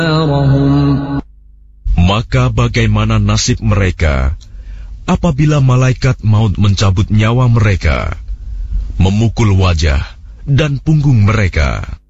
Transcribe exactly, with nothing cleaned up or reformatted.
Maka bagaimana nasib mereka apabila malaikat maut mencabut nyawa mereka, memukul wajah dan punggung mereka?